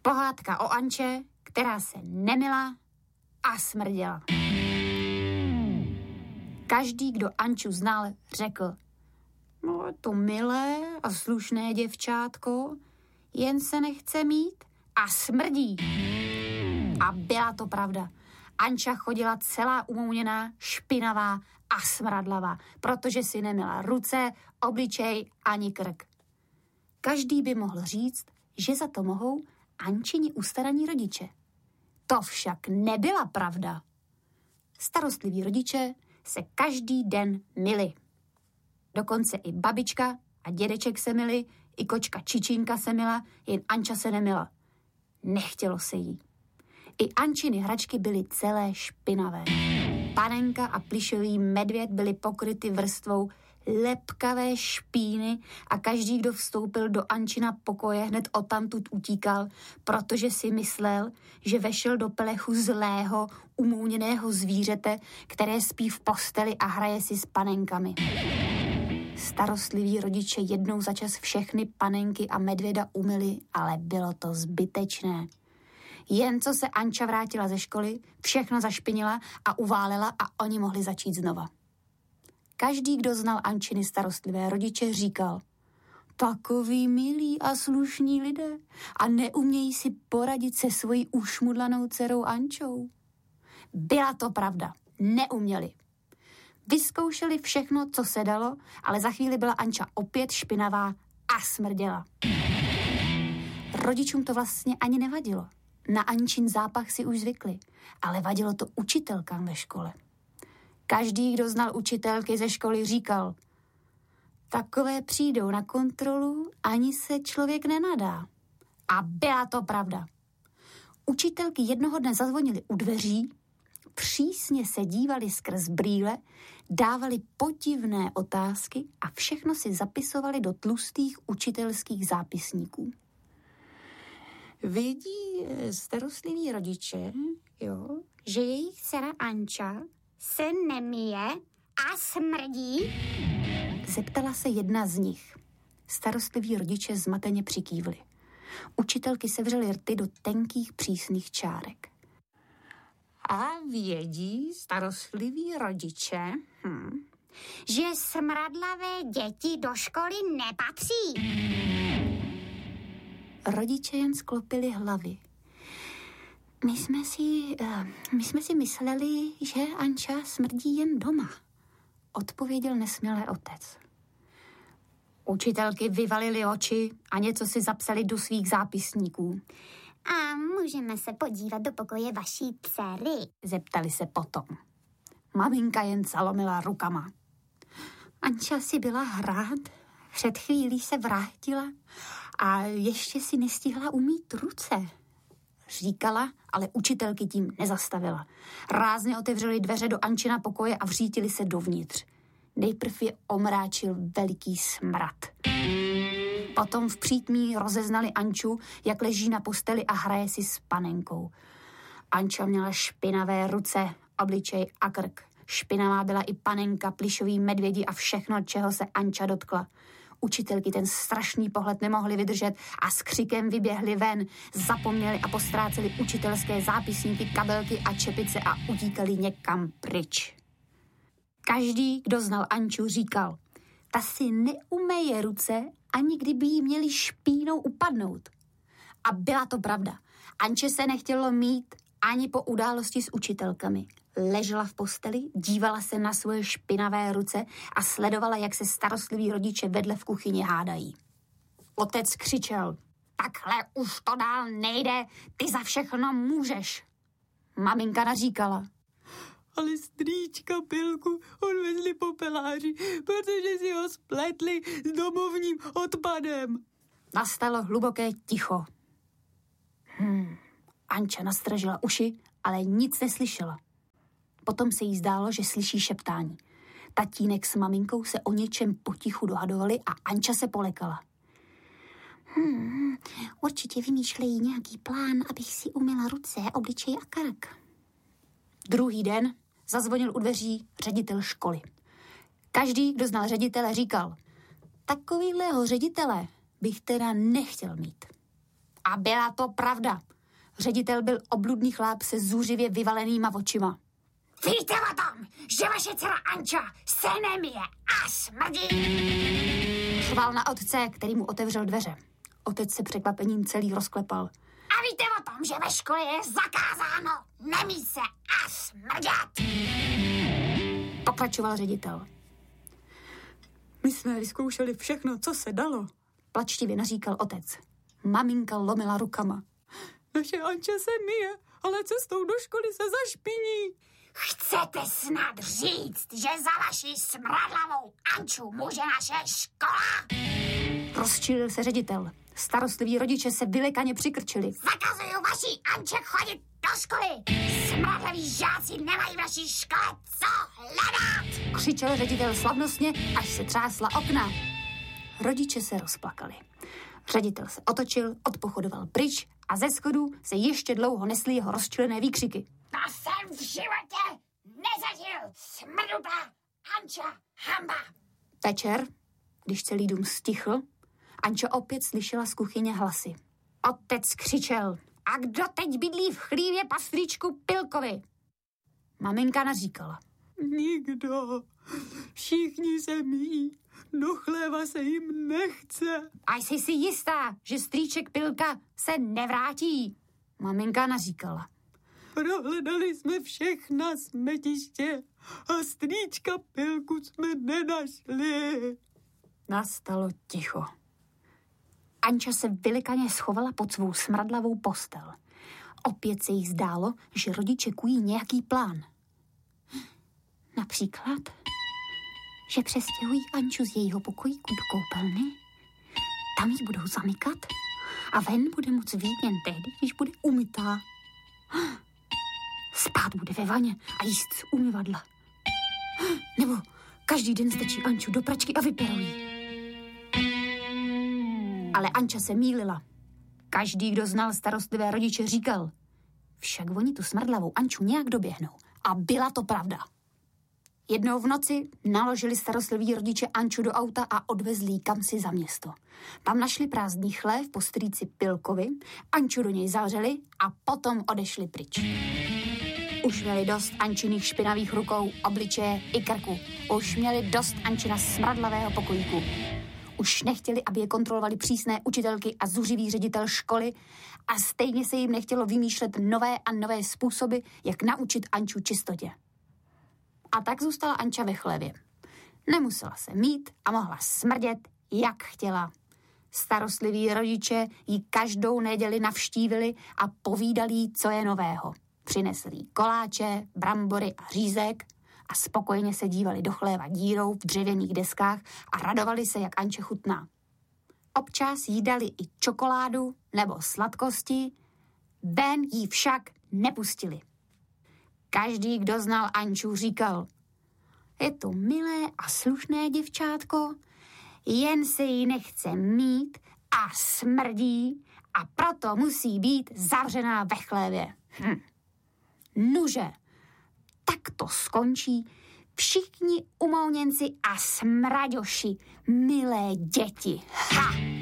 Pohádka o Anče, která se nemila a smrděla. Každý, kdo Anču znal, řekl: no, je to milé a slušné děvčátko, jen se nechce mít a smrdí. A byla to pravda. Anča chodila celá umouněná, špinavá a smradlavá, protože si nemila ruce, obličej ani krk. Každý by mohl říct, že za to mohou Ančini ustaraní rodiče. To však nebyla pravda. Starostliví rodiče se každý den myli. Dokonce i babička a dědeček se myli, i kočka Čičinka se myla, jen Anča se nemila. Nechtělo se jí. I Ančiny hračky byly celé špinavé. Panenka a plyšový medvěd byly pokryty vrstvou lepkavé špíny a každý, kdo vstoupil do Ančina pokoje, hned odtamtud utíkal, protože si myslel, že vešel do pelechu zlého, umouněného zvířete, které spí v posteli a hraje si s panenkami. Starostliví rodiče jednou za čas všechny panenky a medvěda umyli, ale bylo to zbytečné. Jen co se Anča vrátila ze školy, všechno zašpinila a uválela a oni mohli začít znova. Každý, kdo znal Ančiny starostlivé rodiče, říkal: takový milí a slušní lidé a neumějí si poradit se svojí ušmudlanou dcerou Ančou. Byla to pravda, neuměli. Vyzkoušeli všechno, co se dalo, ale za chvíli byla Anča opět špinavá a smrděla. Rodičům to vlastně ani nevadilo. Na Ančin zápach si už zvykli, ale vadilo to učitelkám ve škole. Každý, kdo znal učitelky ze školy, říkal: takové přijdou na kontrolu, ani se člověk nenadá. A byla to pravda. Učitelky jednoho dne zazvonily u dveří, přísně se dívali skrz brýle, dávali podivné otázky a všechno si zapisovali do tlustých učitelských zápisníků. Vědí starostliví rodiče, jo, že jejich dcera Anča se nemije a smrdí? Zeptala se jedna z nich. Starostliví rodiče zmateně přikývli. Učitelky sevřely rty do tenkých přísných čárek. A vědí starostliví rodiče, že smradlavé děti do školy nepatří? Rodiče jen sklopili hlavy. My jsme si mysleli, že Anča smrdí jen doma, odpověděl nesmělé otec. Učitelky vyvalily oči a něco si zapsali do svých zápisníků. A můžeme se podívat do pokoje vaší dcery? Zeptali se potom. Maminka jen zalomila rukama. Anča si byla hrát, před chvílí se vrátila a ještě si nestihla umýt ruce, říkala, ale učitelky tím nezastavila. Rázně otevřeli dveře do Ančina pokoje a vřítili se dovnitř. Nejprv je omráčil veliký smrad. Potom v přítmí rozeznali Anču, jak leží na posteli a hraje si s panenkou. Anča měla špinavé ruce, obličej a krk. Špinavá byla i panenka, plyšový medvědi a všechno, čeho se Anča dotkla. Učitelky ten strašný pohled nemohli vydržet a s křikem vyběhli ven, zapomněli a postráceli učitelské zápisníky, kabelky a čepice a utíkali někam pryč. Každý, kdo znal Anču, říkal: ta si neumeje ruce, ani kdyby jí měli špínou upadnout. A byla to pravda. Anče se nechtělo mít ani po události s učitelkami. Ležela v posteli, dívala se na svoje špinavé ruce a sledovala, jak se starostliví rodiče vedle v kuchyni hádají. Otec křičel: takhle už to dál nejde, ty za všechno můžeš. Maminka naříkala: ale strýčka Pilku odvezli popeláři, protože si ho spletli s domovním odpadem. Nastalo hluboké ticho. Anča nastražila uši, ale nic neslyšela. Potom se jí zdálo, že slyší šeptání. Tatínek s maminkou se o něčem potichu dohadovali a Anča se polekala. Určitě vymýšlejí nějaký plán, abych si umyla ruce, obličej a krk. Druhý den zazvonil u dveří ředitel školy. Každý, kdo znal ředitele, říkal: takovýhleho ředitele bych teda nechtěl mít. A byla to pravda. Ředitel byl obludný chlap se zuřivě vyvalenýma očima. Víte o tom, že vaše dcera Anča se nemije a smrdí? Řval na otce, který mu otevřel dveře. Otec se překvapením celý rozklepal. A víte o tom, že ve škole je zakázáno nemít se a smrdět? Pokračoval ředitel. My jsme vyzkoušeli všechno, co se dalo. Plačtivě naříkal otec. Maminka lomila rukama. Naše Anča se myje, ale cestou do školy se zašpiní. Chcete snad říct, že za vaši smradlavou Anču může naše škola? Rozčílil se ředitel. Starostliví rodiče se vylekaně přikrčili. Zakazuju vaší Anče chodit do školy. Smradlaví žáci nemají v naší škole co hledat. Křičel ředitel slavnostně, až se třásla okna. Rodiče se rozplakali. Ředitel se otočil, odpochodoval pryč a ze schodů se ještě dlouho nesly jeho rozčilené výkřiky. To jsem v životě nezažil! Smrdutá Anča hamba! Večer, když celý dům stichl, Anča opět slyšela z kuchyně hlasy. Otec křičel. A kdo teď bydlí v chlívě pastříčku Pilkovi? Maminka naříkala. Nikdo. Všichni se míjí. Do chléva se jim nechce. A jsi si jistá, že strýček Pilka se nevrátí? Maminka naříkala. Prohledali jsme všechna smetiště a strýčka Pilku jsme nenašli. Nastalo ticho. Anča se vylikaně schovala pod svou smradlavou postel. Opět se jí zdálo, že rodiče kují nějaký plán. Například, že přestěhují Anču z jejího pokojíku do koupelny, tam jí budou zamykat a ven bude moc vyjít jen tehdy, když bude umytá. Spát bude ve vaně a jíst z umyvadla. Nebo každý den strčí Anču do pračky a vyperují. Ale Anča se mýlila. Každý, kdo znal starostlivé rodiče, říkal, však oni tu smrdlavou Anču nějak doběhnou. A byla to pravda. Jednou v noci naložili starostliví rodiče Anču do auta a odvezli ji kamsi za město. Tam našli prázdný chlév po strýci Pilkovi, Anču do něj zavřeli a potom odešli pryč. Už měli dost Ančiných špinavých rukou, obličeje i krku. Už měli dost Ančina smradlavého pokojíku. Už nechtěli, aby je kontrolovali přísné učitelky a zuřivý ředitel školy a stejně se jim nechtělo vymýšlet nové a nové způsoby, jak naučit Anču čistotě. A tak zůstala Anča ve chlévě. Nemusela se mít a mohla smrdět, jak chtěla. Starostliví rodiče ji každou neděli navštívili a povídali jí, co je nového. Přinesli jí koláče, brambory a řízek a spokojeně se dívali do chléva dírou v dřevěných deskách a radovali se, jak Anče chutná. Občas jí dali i čokoládu nebo sladkosti, ven jí však nepustili. Každý, kdo znal Anču, říkal, je to milé a slušné děvčátko, jen se jí nechce mít a smrdí a proto musí být zavřená ve chlévě. Nuže, tak to skončí všichni umouněnci a smraďoši, milé děti. Ha!